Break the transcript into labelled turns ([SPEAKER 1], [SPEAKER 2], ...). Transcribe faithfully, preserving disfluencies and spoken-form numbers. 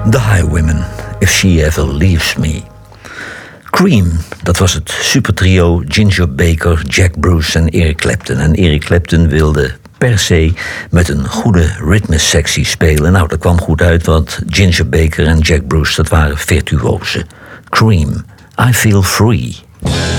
[SPEAKER 1] The Highwomen, If She Ever Leaves Me. Cream, dat was het supertrio Ginger Baker, Jack Bruce en Eric Clapton. En Eric Clapton wilde per se met een goede ritmesectie spelen. Nou, dat kwam goed uit, want Ginger Baker en Jack Bruce, dat waren virtuozen. Cream, I Feel Free.